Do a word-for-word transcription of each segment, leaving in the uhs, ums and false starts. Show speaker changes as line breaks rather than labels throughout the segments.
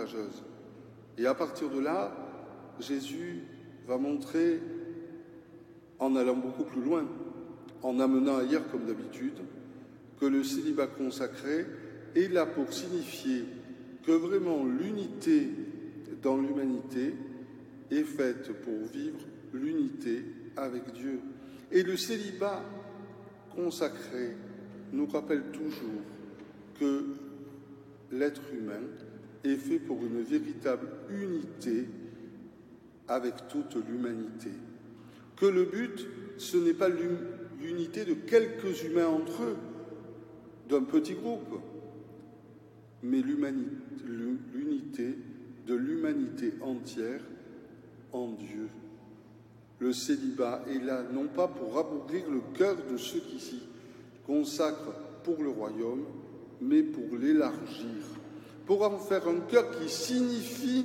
courageuse. Et à partir de là, Jésus va montrer, en allant beaucoup plus loin, en amenant ailleurs comme d'habitude, que le célibat consacré est là pour signifier que vraiment l'unité dans l'humanité est faite pour vivre l'unité avec Dieu. Et le célibat consacré nous rappelle toujours que l'être humain est fait pour une véritable unité avec toute l'humanité. Que le but, ce n'est pas l'unité de quelques humains entre eux, d'un petit groupe, mais l'unité de l'humanité entière en Dieu. Le célibat est là non pas pour rabougrir le cœur de ceux qui s'y consacrent pour le royaume, mais pour l'élargir, pour en faire un cœur qui signifie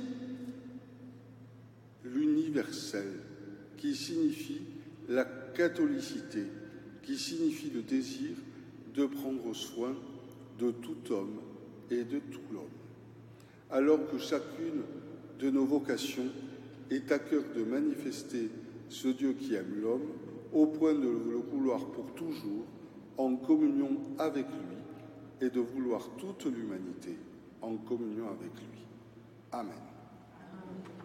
l'universel, qui signifie la catholicité, qui signifie le désir de prendre soin de tout homme et de tout l'homme. Alors que chacune de nos vocations est à cœur de manifester ce Dieu qui aime l'homme, au point de le vouloir pour toujours, en communion avec lui, et de vouloir toute l'humanité en communion avec lui. Amen.